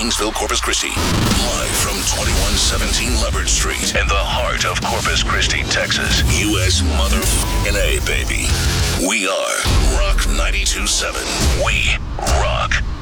Kingsville, Corpus Christi. Live from 2117 Leopard Street in the heart of Corpus Christi, Texas. U.S. motherfucking A, baby. We are Rock 92.7. We rock.